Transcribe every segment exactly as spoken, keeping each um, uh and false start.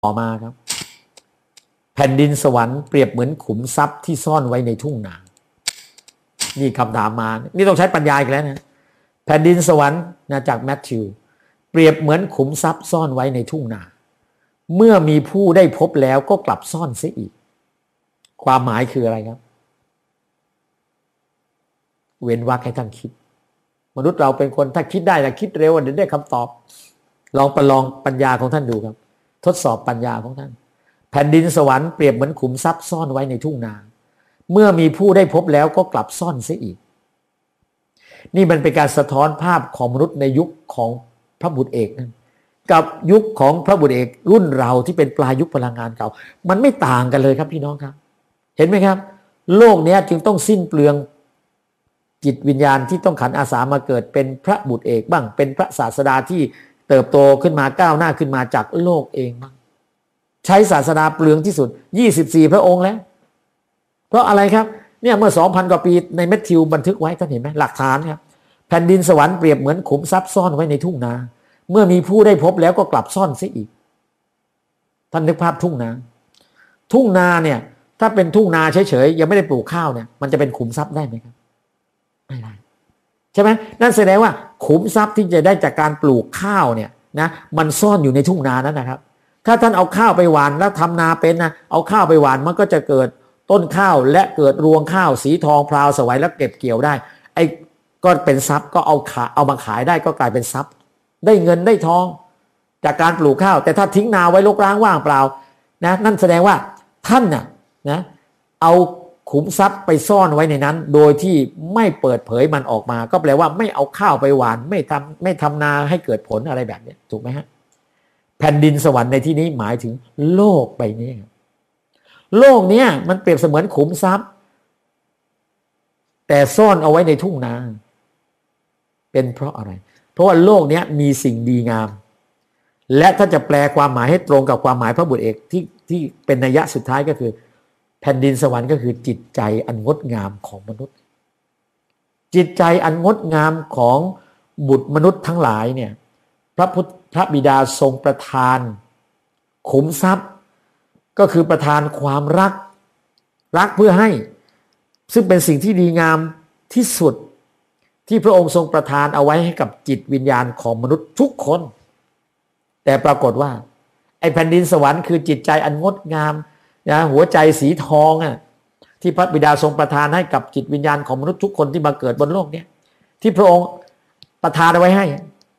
ต่อมาครับแผ่นดินสวรรค์เปรียบเหมือนขุมทรัพย์ที่ซ่อนไว้ในทุ่งนานี่คำถามมานี่ต้องใช้ปัญญาอีกแล้วนะแผ่นดินสวรรค์นะจากแมทธิวเปรียบเหมือนขุมทรัพย์ซ่อนไว้ในทุ่งนาเมื่อมีผู้ได้พบแล้วก็กลับซ่อนเสียอีกความหมายคืออะไรครับเว้นวรรคให้ท่านคิดมนุษย์เราเป็นคนถ้าคิดได้แต่คิดเร็วเดี๋ยวได้คำตอบลองประลองปัญญาของท่านดูครับทดสอบปัญญาของท่านแผ่นดินสวรรค์เปรียบเหมือนขุมทรัพย์ซ่อนไว้ในทุ่งนาเมื่อมีผู้ได้พบแล้วก็กลับซ่อนเสียอีกนี่มันเป็นการสะท้อนภาพของมนุษย์ในยุคของพระบุตรเอกนั่นกับยุคของพระบุตรเอกรุ่นเราที่เป็นปลายยุคพลังงานเก่ามันไม่ต่างกันเลยครับพี่น้องครับเห็นไหมครับโลกนี้จึงต้องสิ้นเปลืองจิตวิญญาณที่ต้องขันอาสามาเกิดเป็นพระบุตรเอกบ้างเป็นพระศาสดาที่เติบโตขึ้นมาก้าวหน้าขึ้นมาจากโลกเองบ้างใช้ศาสดาเปลืองที่สุดยี่สิบสี่พระองค์แล้วเพราะอะไรครับเนี่ยเมื่อ สองพัน กว่าปีในแมทธิวบันทึกไว้ท่านเห็นไหมหลักฐานครับแผ่นดินสวรรค์เปรียบเหมือนขุมทรัพย์ซ่อนไว้ในทุ่งนาเมื่อมีผู้ได้พบแล้วก็กลับซ่อนเสียอีกท่านนึกภาพทุ่งนาทุ่งนาเนี่ยถ้าเป็นทุ่งนาเฉยๆยังไม่ได้ปลูกข้าวเนี่ยมันจะเป็นขุมทรัพย์ได้ไหมครับไม่ได้ใช่ไหมนั่นแสดงว่าขุมทรัพย์ที่จะได้จากการปลูกข้าวเนี่ยนะมันซ่อนอยู่ในทุ่งนานั้นนะครับถ้าท่านเอาข้าวไปหว่านแล้วทำนาเป็นนะเอาข้าวไปหว่านมันก็จะเกิดต้นข้าวและเกิดรวงข้าวสีทองพราวสวยแล้วเก็บเกี่ยวได้ไอ้ก็เป็นทรัพย์ก็เอาขาเอามาขายได้ก็กลายเป็นทรัพย์ได้เงินได้ทองจากการปลูกข้าวแต่ถ้าทิ้งนาไว้รกร้างว่างเปล่านะนั่นแสดงว่าท่านน่ะนะเอาขุมทรัพย์ไปซ่อนไว้ในนั้นโดยที่ไม่เปิดเผยมันออกมาก็แปลว่าไม่เอาข้าวไปหว่านไม่ทำไม่ทำนาให้เกิดผลอะไรแบบนี้ถูกไหมฮะแผ่นดินสวรรค์ในที่นี้หมายถึงโลกใบนี้โลกเนี้ยมันเปรียบเสมือนขุมทรัพย์แต่ซ่อนเอาไว้ในทุ่งนาเป็นเพราะอะไรเพราะว่าโลกนี้มีสิ่งดีงามและถ้าจะแปลความหมายให้ตรงกับความหมายพระบุตรเอกที่ที่เป็นนัยยะสุดท้ายก็คือแผ่นดินสวรรค์ก็คือจิตใจอันงดงามของมนุษย์จิตใจอันงดงามของบุตรมนุษย์ทั้งหลายเนี่ยพระพุทธพระบิดาทรงประทานขุมทรัพย์ก็คือประทานความรักรักเพื่อให้ซึ่งเป็นสิ่งที่ดีงามที่สุดที่พระองค์ทรงประทานเอาไว้ให้กับจิตวิญญาณของมนุษย์ทุกคนแต่ปรากฏว่าไอ้แผ่นดินสวรรค์คือจิตใจอันงดงามนะหัวใจสีทองอ่ะที่พระบิดาทรงประทานให้กับจิตวิญญาณของมนุษย์ทุกคนที่มาเกิดบนโลกนี้ที่พระองค์ประทานเอาไว้ให้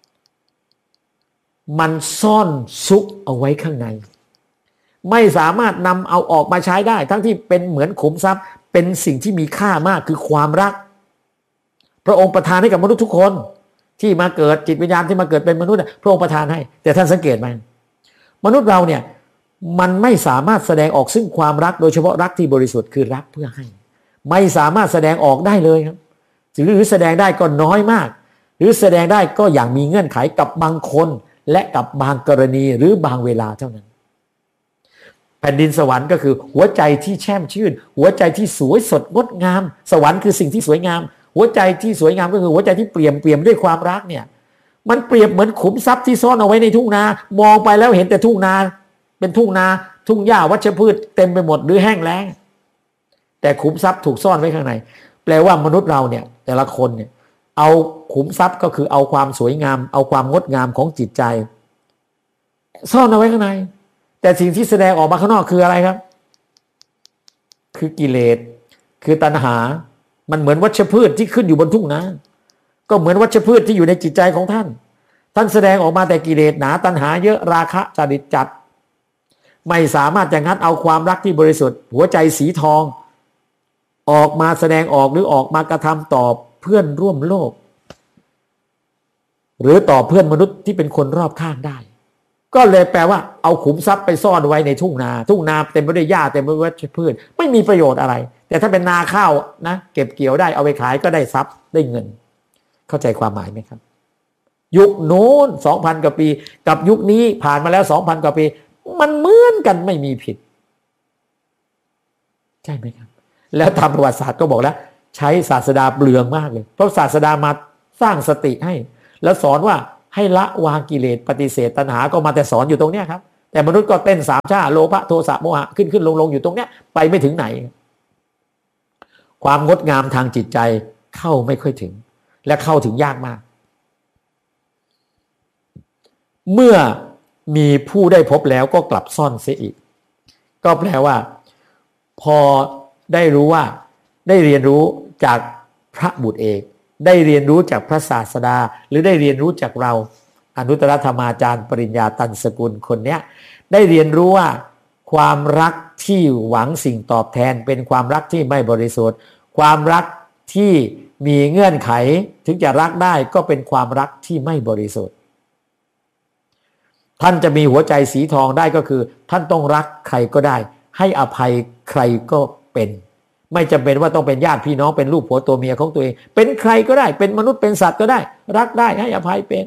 มันซ่อนซุกเอาไว้ข้างในไม่สามารถนำเอาออกมาใช้ได้ทั้งที่เป็นเหมือนขุมทรัพย์เป็นสิ่งที่มีค่ามากคือความรักพระองค์ประทานให้กับมนุษย์ทุกคนที่มาเกิดจิตวิญญาณที่มาเกิดเป็นมนุษย์พระองค์ประทานให้แต่ท่านสังเกตไหมมนุษย์เราเนี่ยมันไม่สามารถแสดงออกซึ่งความรักโดยเฉพาะรักที่บริสุทธิ์คือรักเพื่อให้ไม่สามารถแสดงออกได้เลยครับหรือแสดงได้ก็น้อยมากหรือแสดงได้ก็อย่างมีเงื่อนไขกับบางคนและกับบางกรณีหรือบางเวลาเท่านั้นแผ่นดินสวรรค์ก็คือหัวใจที่แช่มชื่นหัวใจที่สวยสดงดงามสวรรค์คือสิ่งที่สวยงามหัวใจที่สวยงามก็คือหัวใจที่เปี่ยมเปี่ยมด้วยความรักเนี่ยมันเปรียบเหมือนขุมทรัพย์ที่ซ่อนเอาไว้ในทุ่งนามองไปแล้วเห็นแต่ทุ่งนาเป็นทุ่งนาทุ่งหญ้าวัชพืชเต็มไปหมดหรือแห้งแล้งแต่ขุมทรัพย์ถูกซ่อนไว้ข้างในแปลว่ามนุษย์เราเนี่ยแต่ละคนเนี่ยเอาขุมทรัพย์ก็คือเอาความสวยงามเอาความงดงามของจิตใจซ่อนเอาไว้ข้างในแต่สิ่งที่แสดงออกมาข้างนอกคืออะไรครับคือกิเลสคือตัณหามันเหมือนวัชพืชที่ขึ้นอยู่บนทุ่งนาก็เหมือนวัชพืชที่อยู่ในจิตใจของท่านท่านแสดงออกมาแต่กิเลสหนาตัณหาเยอะราคะจริตจัดไม่สามารถจะงัดเอาความรักที่บริสุทธิ์หัวใจสีทองออกมาแสดงออกหรือออกมากระทำต่อเพื่อนร่วมโลกหรือต่อเพื่อนมนุษย์ที่เป็นคนรอบข้างได้ก็เลยแปลว่าเอาขุมทรัพย์ไปซ่อนไว้ในทุ่งนาทุ่งนาเต็มไปด้วยหญ้าเต็มไปด้วยวัชพืชไม่มีประโยชน์อะไรแต่ถ้าเป็นนาข้าวนะเก็บเกี่ยวได้เอาไปขายก็ได้ทรัพย์ได้เงินเข้าใจความหมายไหมครับยุคโน้น สองพัน กว่าปีกับยุคนี้ผ่านมาแล้ว สองพัน กว่าปีมันเหมือนกันไม่มีผิดใช่ไหมครับแล้วตามประวัติศาสตร์ก็บอกแล้วใช้ศาสดาเปลืองมากเลยเพราะศาสดามาสร้างสติให้แล้วสอนว่าให้ละวางกิเลสปฏิเสธตัณหาก็มาแต่สอนอยู่ตรงเนี้ยครับแต่มนุษย์ก็เต้นสามชาโลภะโทสะโมหะขึ้นขึ้นลงลงอยู่ตรงเนี้ยไปไม่ถึงไหนความงดงามทางจิตใจเข้าไม่ค่อยถึงและเข้าถึงยากมากเมื่อมีผู้ได้พบแล้วก็กลับซ่อนเสียอีกก็แปลว่าพอได้รู้ว่าได้เรียนรู้จากพระบุตรเอกได้เรียนรู้จากพระศาสดาหรือได้เรียนรู้จากเราอนุตตรธรรมาจารย์ปริญญาตันสกุลคนเนี้ยได้เรียนรู้ว่าความรักที่หวังสิ่งตอบแทนเป็นความรักที่ไม่บริสุทธิ์ความรักที่มีเงื่อนไขถึงจะรักได้ก็เป็นความรักที่ไม่บริสุทธิ์ท่านจะมีหัวใจสีทองได้ก็คือท่านต้องรักใครก็ได้ให้อภัยใครก็เป็นไม่จำเป็นว่าต้องเป็นญาติพี่น้องเป็นลูกผัวตัวเมียของตัวเองเป็นใครก็ได้เป็นมนุษย์เป็นสัตว์ก็ได้รักได้ให้อภัยเป็น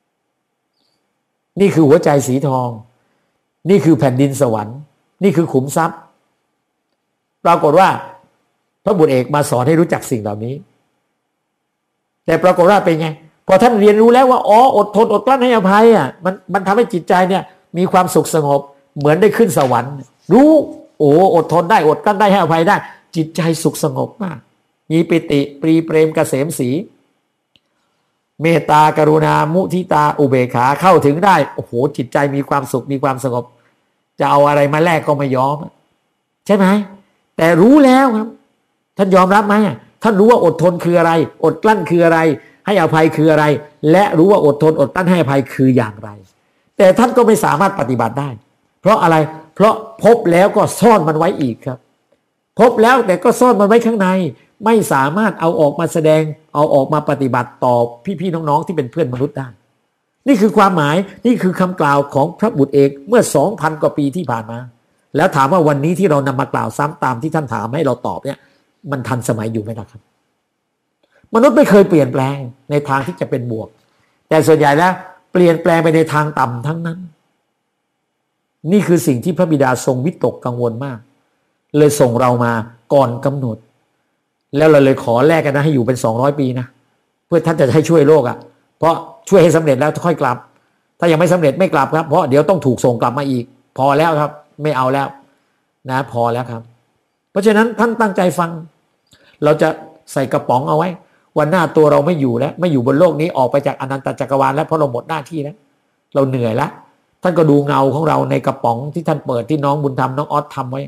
นี่คือหัวใจสีทองนี่คือแผ่นดินสวรรค์นี่คือขุมทรัพย์ปรากฏว่าพระบุตรเอกมาสอนให้รู้จักสิ่งเหล่านี้แต่ปรากฏว่าเป็นไงพอท่านเรียนรู้แล้วว่าอ๋ออดทนอดกลั้นให้อภัยอ่ะมันมันทำให้จิตใจเนี่ยมีความสุขสงบเหมือนได้ขึ้นสวรรค์รู้โอ้อดทนได้อดกลั้นได้ให้อภัยได้จิตใจสุขสงบมากมีปิติปรีเปรมเกษมศรีเมตตากรุณามุทิตาอุเบกขาเข้าถึงได้โอ้โหจิตใจมีความสุขมีความสงบจะเอาอะไรมาแลกก็ไม่ยอมใช่ไหมแต่รู้แล้วครับท่านยอมรับไหมท่านรู้ว่าอดทนคืออะไรอดกลั้นคืออะไรให้อภัยคืออะไรและรู้ว่าอดทนอดกลั้นให้อภัยคืออย่างไรแต่ท่านก็ไม่สามารถปฏิบัติได้เพราะอะไรเพราะพบแล้วก็ซ่อนมันไว้อีกครับพบแล้วแต่ก็ซ่อนมันไว้ข้างในไม่สามารถเอาออกมาแสดงเอาออกมาปฏิบัติต่อพี่ๆน้องๆที่เป็นเพื่อนมนุษย์ได้นี่คือความหมายนี่คือคำกล่าวของพระบุตรเอกเมื่อ สองพัน กว่าปีที่ผ่านมาแล้วถามว่าวันนี้ที่เรานำมากล่าวซ้ำตามที่ท่านถามให้เราตอบเนี่ยมันทันสมัยอยู่ไหมล่ะครับมนุษย์ไม่เคยเปลี่ยนแปลงในทางที่จะเป็นบวกแต่ส่วนใหญ่แล้วเปลี่ยนแปลงไปในทางต่ำทั้งนั้นนี่คือสิ่งที่พระบิดาทรงวิตกกังวลมากเลยส่งเรามาก่อนกำหนดแล้วเราเลยขอแลกกันนะให้อยู่เป็นสองร้อยปีนะเพื่อท่านจะให้ช่วยโลกอ่ะเพราะช่วยให้สำเร็จแล้วค่อยกลับถ้ายังไม่สำเร็จไม่กลับครับเพราะเดี๋ยวต้องถูกส่งกลับมาอีกพอแล้วครับไม่เอาแล้วนะพอแล้วครับเพราะฉะนั้นท่านตั้งใจฟังเราจะใส่กระป๋องเอาไว้วันหน้าตัวเราไม่อยู่แล้วไม่อยู่บนโลกนี้ออกไปจากอนันตจักรวาลแล้วเพราะเราหมดหน้าที่แล้วเราเหนื่อยแล้วท่านก็ดูเงาของเราในกระป๋องที่ท่านเปิดที่น้องบุญธรรมน้องออสทำไว้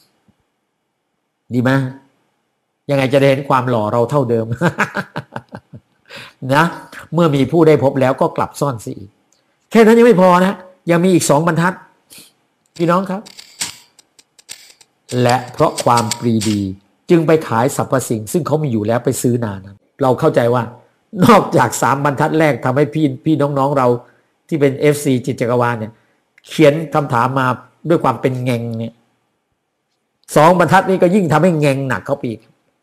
ดีไหมยังไงจะได้เห็นความหล่อเราเท่าเดิม นะเมื่อมีผู้ได้พบแล้วก็กลับซ่อนสิแค่นั้นยังไม่พอนะยังมีอีกสองบรรทัดพี่น้องครับและเพราะความปรีดีจึงไปขายสรรพสิ่งซึ่งเขามีอยู่แล้วไปซื้อนานั้นเราเข้าใจว่านอกจากสามบรรทัดแรกทำให้พี่พี่น้องๆเราที่เป็น เอฟ ซี จิตจักรวาลเนี่ยเขียนคำถามมาด้วยความเป็นแงงเนี่ยสองบรรทัดนี้ก็ยิ่งทำให้แงงหนักเข้าไปอีก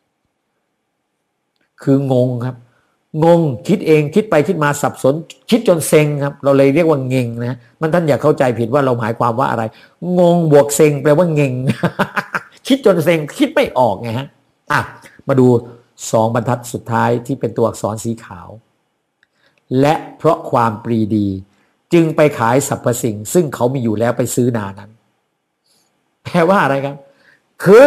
คืองงครับงงคิดเองคิดไปคิดมาสับสนคิดจนเซ็งครับเราเลยเรียกว่าเงงนะมันท่านอย่าเข้าใจผิดว่าเราหมายความว่าอะไรงงบวกเซ็งแปลว่าเงง คิดจนเซ็งคิดไม่ออกไงฮะอ่ะมาดูสองบรรทัดสุดท้ายที่เป็นตัวอักษรสีขาวและเพราะความปรีดีจึงไปขายสรรพสิ่งซึ่งเขามีอยู่แล้วไปซื้อนานั้นแปลว่าอะไรครับคือ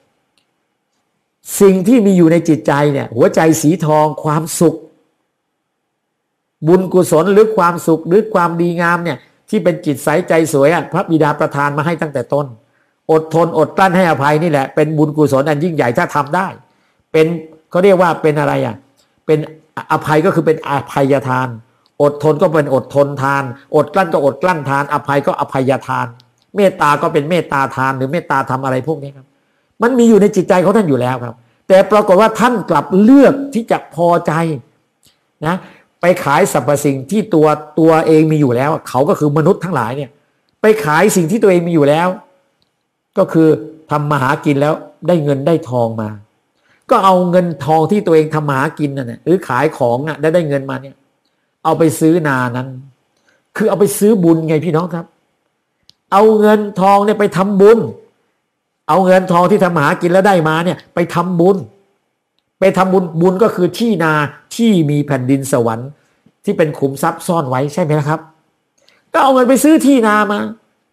สิ่งที่มีอยู่ในจิตใจเนี่ยหัวใจสีทองความสุขบุญกุศลหรือความสุขหรือความดีงามเนี่ยที่เป็นจิตใสใจสวยอ่ะพระบิดาประทานมาให้ตั้งแต่ต้นอดทนอดกลั้นให้อภัยนี่แหละเป็นบุญกุศลอันยิ่งใหญ่ถ้าทำได้เป็นเขาเรียกว่าเป็นอะไรอ่ะเป็นอภัยก็คือเป็นอภัยทานอดทนก็เป็นอดทนทานอดกลั้นก็อดกลั้นทานอภัยก็อภัยทานเมตตาก็เป็นเมตตาทานหรือเมตตาทำอะไรพวกนี้ครับมันมีอยู่ในจิตใจของท่านอยู่แล้วครับแต่ปรากฏว่าท่านกลับเลือกที่จะพอใจนะไปขายสรรพสิ่งที่ตัวตัวเองมีอยู่แล้วเขาก็คือมนุษย์ทั้งหลายเนี่ยไปขายสิ่งที่ตัวเองมีอยู่แล้วก็คือทำมาหากินแล้วได้เงินได้ทองมาก็เอาเงินทองที่ตัวเองทำมาหากินน่ะหรือขายของน่ะได้ได้เงินมาเนี่ยเอาไปซื้อนานั้นคือเอาไปซื้อบุญไงพี่น้องครับเอาเงินทองเนี่ยไปทำบุญเอาเงินทองที่ทำมาหากินแล้วได้มาเนี่ยไปทำบุญไปทำบุญบุญก็คือที่นาที่มีแผ่นดินสวรรค์ที่เป็นขุมทรัพย์ซ่อนไว้ใช่ไหมครับก็เอาเงินไปซื้อที่นามา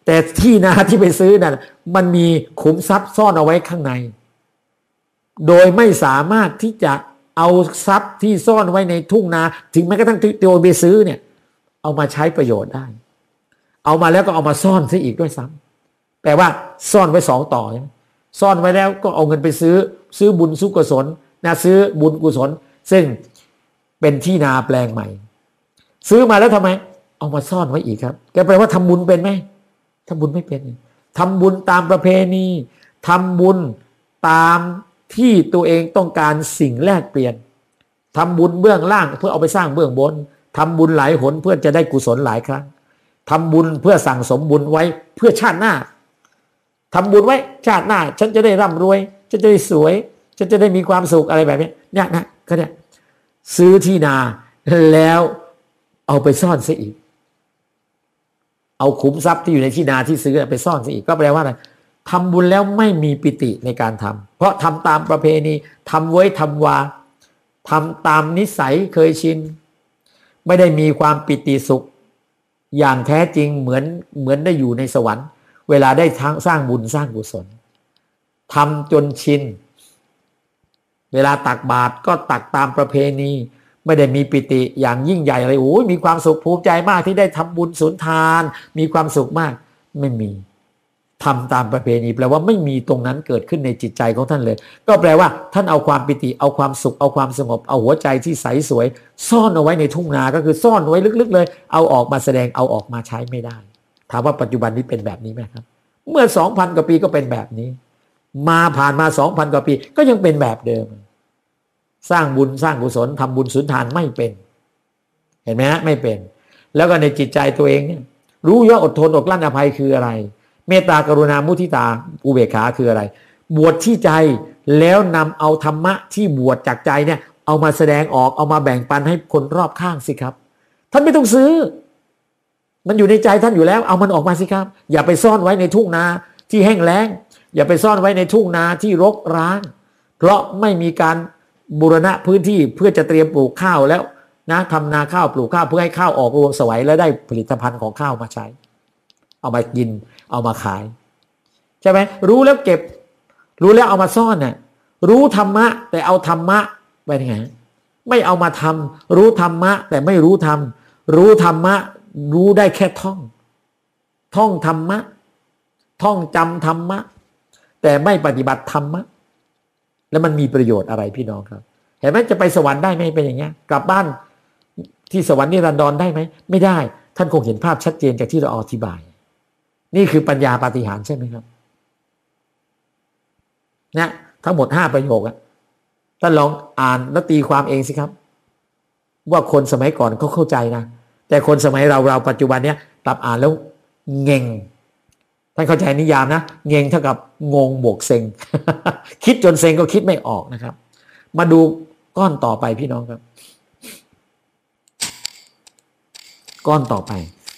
แต่ที่นาที่ไปซื้อนั่นมันมีขุมทรัพย์ซ่อนเอาไว้ข้างในโดยไม่สามารถที่จะเอาทรัพย์ที่ซ่อนไว้ในทุ่งนาถึงแม้กระทั่งตัวไปซื้อเนี่ยเอามาใช้ประโยชน์ได้เอามาแล้วก็เอามาซ่อนซะอีกด้วยซ้ำแปลว่าซ่อนไว้สองต่อใช่ไหมซ่อนไว้แล้วก็เอาเงินไปซื้อซื้อบุญสุกุศลนะซื้อบุญกุศลซึ่งเป็นที่นาแปลงใหม่ซื้อมาแล้วทำไมเอามาซ่อนไว้อีกครับแกแปลว่าทำบุญเป็นไหมทำบุญไม่เป็นทำบุญตามประเพณีทำบุญตามที่ตัวเองต้องการสิ่งแลกเปลี่ยนทำบุญเบื้องล่างเพื่อเอาไปสร้างเบื้องบนทำบุญหลายหนเพื่อจะได้กุศลหลายครั้งทำบุญเพื่อสั่งสมบุญไว้เพื่อชาติหน้าทำบุญไว้ชาติหน้าฉันจะได้ร่ำรวยฉันจะได้สวยฉันจะได้มีความสุขอะไรแบบนี้เนี่ยนะก็เนี่ยซื้อที่นาแล้วเอาไปซ่อนซะอีกเอาขุมทรัพย์ที่อยู่ในที่นาที่ซื้อไปซ่อนซะอีกก็แปลว่าอะไรทำบุญแล้วไม่มีปิติในการทำเพราะทำตามประเพณีทำไว้ทำวาทำตามนิสัยเคยชินไม่ได้มีความปิติสุขอย่างแท้จริงเหมือนเหมือนได้อยู่ในสวรรค์เวลาได้ทั้งสร้างบุญสร้างกุศลทำจนชินเวลาตักบาตรก็ตักตามประเพณีไม่ได้มีปิติอย่างยิ่งใหญ่อะไรโอ้ยมีความสุขภูมิใจมากที่ได้ทำบุญสุนทานมีความสุขมากไม่มีทำตามประเพณีแปลว่าไม่มีตรงนั้นเกิดขึ้นในจิตใจของท่านเลยก็แปลว่าท่านเอาความปิติเอาความสุขเอาความสงบเอาหัวใจที่ใสสวยซ่อนเอาไว้ในทุ่งนาก็คือซ่อนไว้ลึกๆเลยเอาออกมาแสดงเอาออกมาใช้ไม่ได้ถามว่าปัจจุบันนี้เป็นแบบนี้ไหมครับเมื่อ สองพัน กว่าปีก็เป็นแบบนี้มาผ่านมา สองพัน กว่าปีก็ยังเป็นแบบเดิมสร้างบุญสร้างกุศลทำบุญสุนทานไม่เป็นเห็นไหมฮะไม่เป็นแล้วก็ในจิตใจตัวเองเนี่ยรู้ย่ออดทนอดกลั้นอภัยคืออะไรเมตตากรุณามุทิตาอุเบกขาคืออะไรบวชที่ใจแล้วนำเอาธรรมะที่บวชจากใจเนี่ยเอามาแสดงออกเอามาแบ่งปันให้คนรอบข้างสิครับท่านไม่ต้องซื้อมันอยู่ในใจท่านอยู่แล้วเอามันออกมาสิครับอย่าไปซ่อนไว้ในทุ่งนาที่แห้งแล้งอย่าไปซ่อนไว้ในทุ่งนาที่รกร้างเพราะไม่มีการบูรณะพื้นที่เพื่อจะเตรียมปลูกข้าวแล้วนะทำนาข้าวปลูกข้าวเพื่อให้ข้าวออกรวงสวยแล้วได้ผลิตภัณฑ์ของข้าวมาใช้เอามากินเอามาขายใช่ไหมรู้แล้วเก็บรู้แล้วเอามาซ่อนน่ะรู้ธรรมะแต่เอาธรรมะไปยังไงไม่เอามาทำรู้ธรรมะแต่ไม่รู้ธรรมรู้ธรรมะรู้ได้แค่ท่องท่องธรรมะท่องจำธรรมะแต่ไม่ปฏิบัติธรรมะแล้วมันมีประโยชน์อะไรพี่น้องครับเห็นไหมจะไปสวรรค์ได้ไหมเป็นอย่างเงี้ยกลับบ้านที่สวรรค์นิรันดรได้ไหมไม่ได้ท่านคงเห็นภาพชัดเจนจากที่เราอธิบายนี่คือปัญญาปาฏิหาริย์ใช่ไหมครับเนี่ยทั้งหมดห้าประโยคอะท่านลองอ่านแล้วตีความเองสิครับว่าคนสมัยก่อนเขาเข้าใจนะแต่คนสมัยเราเราปัจจุบันเนี้ยกลับอ่านแล้วเง่งท่านเข้าใจนิยามนะเง่งเท่ากับงงบวกเซ็ง คิดจนเซ็งก็คิดไม่ออกนะครับมาดูก้อนต่อไปพี่น้องครับก้อนต่อไป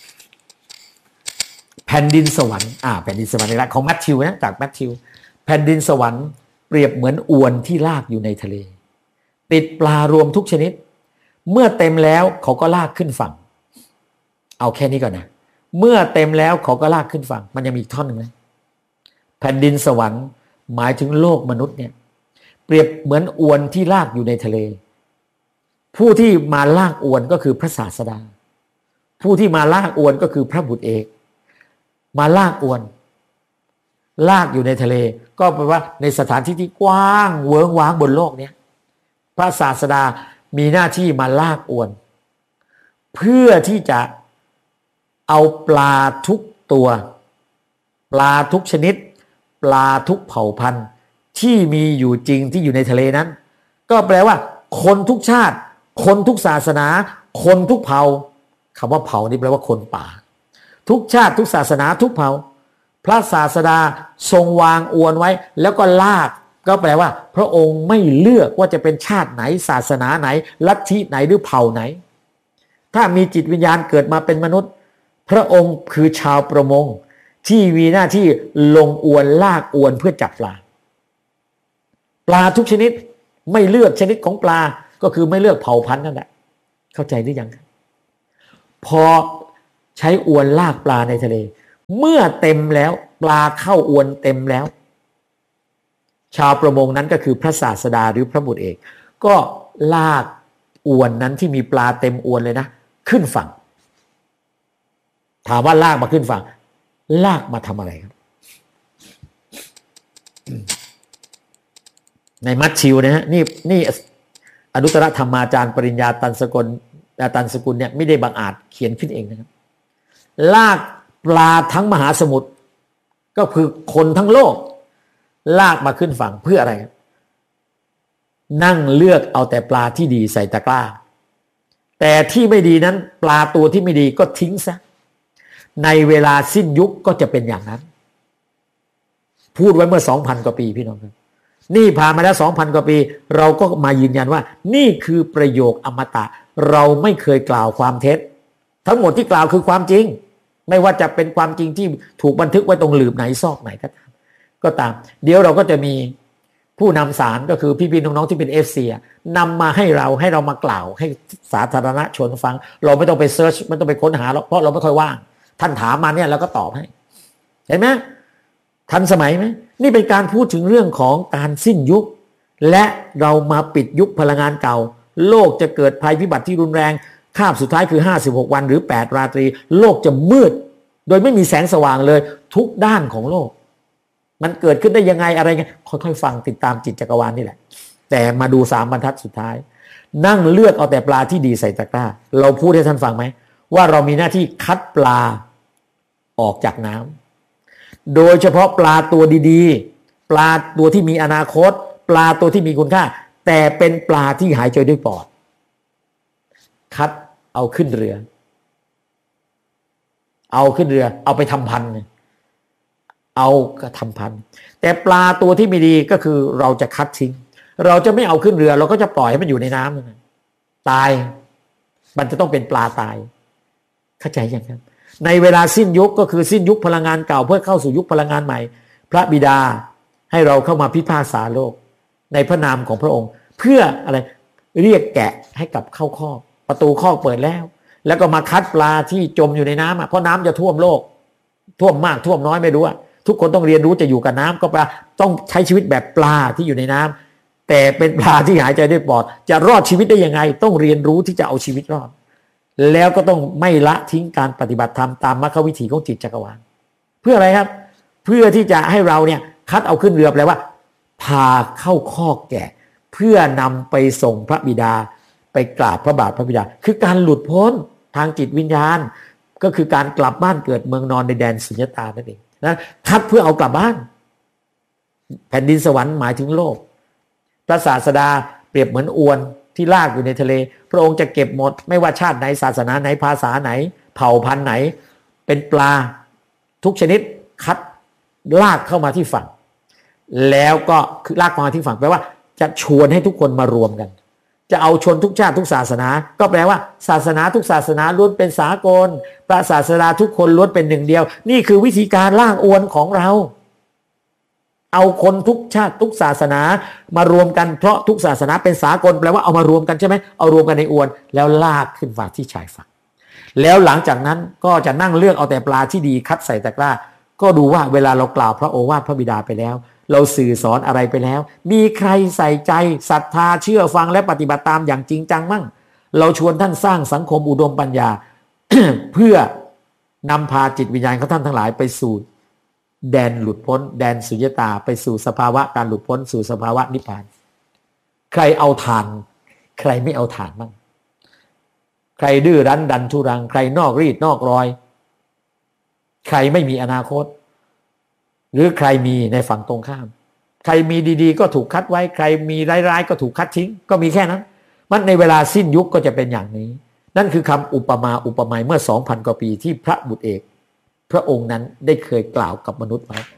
แผ่นดินสวรรค์อ่าแผ่นดินสวรรค์ในรักของแมทธิวนะจากแมทธิวแผ่นดินสวรรค์เปรียบเหมือนอวนที่ลากอยู่ในทะเลติดปลารวมทุกชนิดเมื่อเต็มแล้วเขาก็ลากขึ้นฝั่งเอาแค่นี้ก่อนนะเมื่อเต็มแล้วเขาก็ลากขึ้นฝั่งมันยังมีอีกท่อนหนึ่งนะแผ่นดินสวรรค์หมายถึงโลกมนุษย์เนี่ยเปรียบเหมือนอวนที่ลากอยู่ในทะเลผู้ที่มาลากอวนก็คือพระศาสดาผู้ที่มาลากอวนก็คือพระบุตรเอกมาลากอวนลากอยู่ในทะเลก็แปลว่าในสถานที่ที่กว้างเวิ้งว้างบนโลกนี้พระศาสดามีหน้าที่มาลากอวนเพื่อที่จะเอาปลาทุกตัวปลาทุกชนิดปลาทุกเผ่าพันธุ์ที่มีอยู่จริงที่อยู่ในทะเลนั้นก็แปลว่าคนทุกชาติคนทุกศาสนาคนทุกเผ่าคำว่าเผ่านี่แปลว่าคนป่าทุกชาติทุกศาสนาทุกเผ่าพระศาสดาทรงวางอวนไว้แล้วก็ลากก็แปลว่าพระองค์ไม่เลือกว่าจะเป็นชาติไหนศาสนาไหนลัทธิไหนหรือเผ่าไหนถ้ามีจิตวิญญาณเกิดมาเป็นมนุษย์พระองค์คือชาวประมงที่มีหน้าที่ลงอวนลากอวนเพื่อจับปลาปลาทุกชนิดไม่เลือกชนิดของปลาก็คือไม่เลือกเผ่าพันธุ์นั่นแหละเข้าใจหรือยังพอใช้อวนลากปลาในทะเลเมื่อเต็มแล้วปลาเข้าอวนเต็มแล้วชาวประมงนั้นก็คือพระศาสดาหรือพระบุตรเอกก็ลากอวนนั้นที่มีปลาเต็มอวนเลยนะขึ้นฝั่งถามว่าลากมาขึ้นฝั่งลากมาทำอะไรครับในมัทธิวนะฮะนี่นี่อนุตตรธรรมาจารย์ปริญญาตันสกุลตันสกุลเนี่ยไม่ได้บังอาจเขียนขึ้นเองนะครับลากปลาทั้งมหาสมุทรก็คือคนทั้งโลกลากมาขึ้นฝั่งเพื่ออะไรนั่งเลือกเอาแต่ปลาที่ดีใส่ตะกร้าแต่ที่ไม่ดีนั้นปลาตัวที่ไม่ดีก็ทิ้งซะในเวลาสิ้นยุคก็จะเป็นอย่างนั้นพูดไว้เมื่อ สองพัน กว่าปีพี่น้องครับนี่ผ่านมาแล้ว สองพัน กว่าปีเราก็มายืนยันว่านี่คือประโยคอมตะเราไม่เคยกล่าวความเท็จทั้งหมดที่กล่าวคือความจริงไม่ว่าจะเป็นความจริงที่ถูกบันทึกไว้ตรงหลืบไหนซอกไหนก็ตามก็ตามเดี๋ยวเราก็จะมีผู้นำสารก็คือพี่ๆน้องๆที่เป็น เอฟ ซี นำมาให้เราให้เรามากล่าวให้สาธารณชนฟังเราไม่ต้องไปเซิร์ชไม่ต้องไปค้นหาเพราะเราไม่ค่อยว่างท่านถามมาเนี่ยเราก็ตอบให้เห็นไหมทันสมัยไหมนี่เป็นการพูดถึงเรื่องของการสิ้นยุคและเรามาปิดยุคพลังงานเก่าโลกจะเกิดภัยพิบัติที่รุนแรงคาบสุดท้ายคือห้าสิบหกวันหรือแปดราตรีโลกจะมืดโดยไม่มีแสงสว่างเลยทุกด้านของโลกมันเกิดขึ้นได้ยังไงอะไรเงี้ยค่อยๆฟังติดตามจิตจักรวาลนี่แหละแต่มาดูสามบรรทัดสุดท้ายนั่งเลือกเอาแต่ปลาที่ดีใส่ตะกร้าเราพูดให้ท่านฟังไหมว่าเรามีหน้าที่คัดปลาออกจากน้ำโดยเฉพาะปลาตัวดีๆปลาตัวที่มีอนาคตปลาตัวที่มีคุณค่าแต่เป็นปลาที่หายใจด้วยปอดคัดเอาขึ้นเรือเอาขึ้นเรือเอาไปทำพันธุ์เอาก็ทำพันธุ์แต่ปลาตัวที่ไม่ดีก็คือเราจะคัดทิ้งเราจะไม่เอาขึ้นเรือเราก็จะปล่อยให้มันอยู่ในน้ำตายมันจะต้องเป็นปลาตายเข้าใจยังครับในเวลาสิ้นยุคก็คือสิ้นยุคพลังงานเก่าเพื่อเข้าสู่ยุคพลังงานใหม่พระบิดาให้เราเข้ามาพิพากษาโลกในพระนามของพระองค์เพื่ออะไรเรียกแกะให้กลับเข้าคอกประตูคอกเปิดแล้วแล้วก็มาคัดปลาที่จมอยู่ในน้ำอ่ะเพราะน้ำจะท่วมโลกท่วมมากท่วมน้อยไม่รู้อ่ะทุกคนต้องเรียนรู้จะอยู่กับน้ำก็ปลาต้องใช้ชีวิตแบบปลาที่อยู่ในน้ำแต่เป็นปลาที่หายใจด้วยปอดจะรอดชีวิตได้ยังไงต้องเรียนรู้ที่จะเอาชีวิตรอดแล้วก็ต้องไม่ละทิ้งการปฏิบัติธรรมตามมรรควิถีของจิตจักรวาลเพื่ออะไรครับเพื่อที่จะให้เราเนี่ยคัดเอาขึ้นเรือแปลว่าพาเข้าคอกแกะเพื่อนำไปส่งพระบิดาไปกราบพระบาทพระบิดาคือการหลุดพ้นทางจิตวิญญาณก็คือการกลับบ้านเกิดเมืองนอนในแดนสุญญตานั่นเองนะคัดเพื่อเอากลับบ้านแผ่นดินสวรรค์หมายถึงโลกพระศาสดาเปรียบเหมือนอวนที่ลากอยู่ในทะเลพระองค์จะเก็บหมดไม่ว่าชาติไหนศาสนาไหนภาษาไหนเผ่าพันธุ์ไหนเป็นปลาทุกชนิดคัดลากเข้ามาที่ฝั่งแล้วก็คือลากมาที่ฝั่งแปลว่าจะชวนให้ทุกคนมารวมกันจะเอาชนทุกชาติทุกศาสนาก็แปลว่าศาสนาทุกศาสนาล้วนเป็นสากลพระศาสดาทุกคนล้วนเป็นหนึ่งเดียวนี่คือวิธีการลากอวนของเราเอาคนทุกชาติทุกศาสนามารวมกันเพราะทุกศาสนาเป็นสากลแปลว่าเอามารวมกันใช่ไหมเอารวมกันในอวนแล้วลากขึ้นฝั่งที่ชายฝั่งแล้วหลังจากนั้นก็จะนั่งเลือกเอาแต่ปลาที่ดีคัดใส่ตะกร้าก็ดูว่าเวลาเรากล่าวพระโอวาทพระบิดาไปแล้วเราสื่อสอนอะไรไปแล้วมีใครใส่ใจศรัทธาเชื่อฟังและปฏิบัติตามอย่างจริงจังมั่งเราชวนท่านสร้างสังคมอุดมปัญญา เพื่อนำพาจิตวิญญาณของท่านทั้งหลายไปสู่แดนหลุดพ้นแดนสุญญตาไปสู่สภาวะการหลุดพ้นสู่สภาวะนิพพานใครเอาทานใครไม่เอาทานมั่งใครดื้อรั้นดันทุรังใครนอกรีดนอกรอยใครไม่มีอนาคตหรือใครมีในฝั่งตรงข้ามใครมีดีๆก็ถูกคัดไว้ใครมีร้ายๆก็ถูกคัดทิ้งก็มีแค่นั้นมันในเวลาสิ้นยุคก็จะเป็นอย่างนี้นั่นคือคำอุปมาอุปไมยเมื่อ สองพัน กว่าปีที่พระบุตรเอกพระองค์นั้นได้เคยกล่าวกับมนุษย์ไว้